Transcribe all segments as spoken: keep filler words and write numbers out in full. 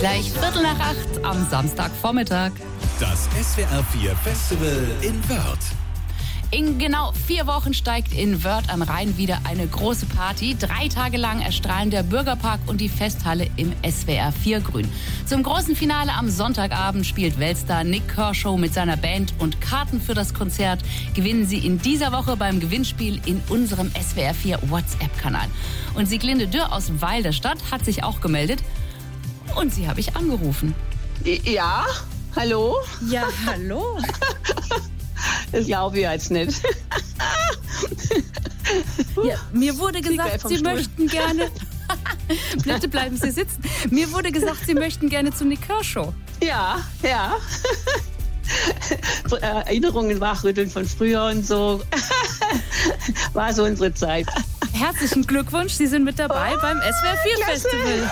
Gleich Viertel nach acht am Samstagvormittag. Das S W R vier Festival in Wörth. In genau vier Wochen steigt in Wörth am Rhein wieder eine große Party. Drei Tage lang erstrahlen der Bürgerpark und die Festhalle im S W R vier Grün. Zum großen Finale am Sonntagabend spielt Weltstar Nik Kershaw mit seiner Band und Karten für das Konzert gewinnen Sie in dieser Woche beim Gewinnspiel in unserem S W R vier WhatsApp-Kanal. Und Sieglinde Dürr aus Weil der Stadt hat sich auch gemeldet und sie habe ich angerufen. Ja, hallo? Ja, hallo. Das glaube ich jetzt nicht. Ja, mir wurde gesagt, Sie Stuhl. möchten gerne... Bitte bleiben Sie sitzen. Mir wurde gesagt, Sie möchten gerne zu Nik Kershaw. Ja, ja. Erinnerungen wachrütteln von früher und so. War so unsere Zeit. Herzlichen Glückwunsch, Sie sind mit dabei Oh, beim S W R vier Festival.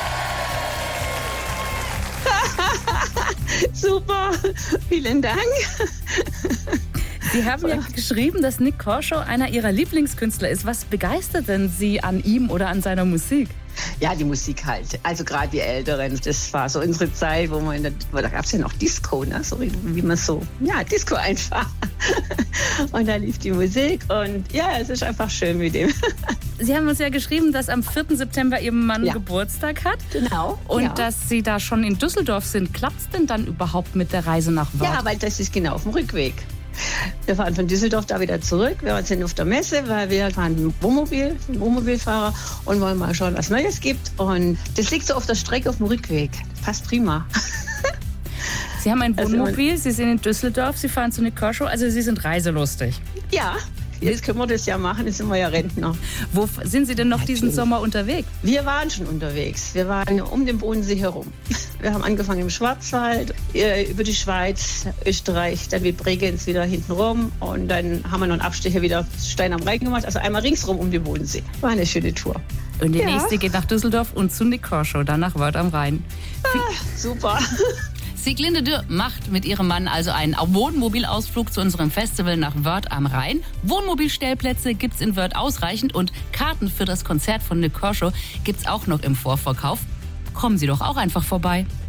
Super, vielen Dank. Sie haben ja geschrieben, dass Nik Kershaw einer Ihrer Lieblingskünstler ist. Was begeistert denn Sie an ihm oder an seiner Musik? Ja, die Musik halt. Also gerade die Älteren. Das war so unsere Zeit, wo man in der, da gab es ja noch Disco, ne? So wie, wie man so, ja, Disco einfach. Und da lief die Musik und ja, es ist einfach schön mit dem. Sie haben uns ja geschrieben, dass am vierten September Ihr Mann Ja. Geburtstag hat. Genau. Und ja. dass Sie da schon in Düsseldorf sind. Klappt es denn dann überhaupt mit der Reise nach Wörth? Ja, weil das ist genau auf dem Rückweg. Wir fahren von Düsseldorf da wieder zurück. Wir sind auf der Messe, weil wir fahren mit dem Wohnmobil, ein Wohnmobilfahrer und wollen mal schauen, was Neues gibt. Und das liegt so auf der Strecke auf dem Rückweg. Passt prima. Sie haben ein Also, Wohnmobil, Sie sind in Düsseldorf, Sie fahren zu Nik Kershaw, also Sie sind reiselustig. Ja, jetzt können wir das ja machen, jetzt sind wir ja Rentner. Wo f- sind Sie denn noch diesen Sommer unterwegs? Wir waren schon unterwegs. Wir waren um den Bodensee herum. Wir haben angefangen im Schwarzwald, äh, über die Schweiz, Österreich, dann mit Bregenz wieder hinten rum. Und dann haben wir noch einen Abstecher wieder Stein am Rhein gemacht. Also einmal ringsrum um den Bodensee. War eine schöne Tour. Und die Ja. nächste geht nach Düsseldorf und zu Nik Kershaw, dann nach Wörth am Rhein. Super. Sieglinde Dürr macht mit ihrem Mann also einen Wohnmobilausflug zu unserem Festival nach Wörth am Rhein. Wohnmobilstellplätze gibt's in Wörth ausreichend und Karten für das Konzert von Nik Kershaw gibt's auch noch im Vorverkauf. Kommen Sie doch auch einfach vorbei.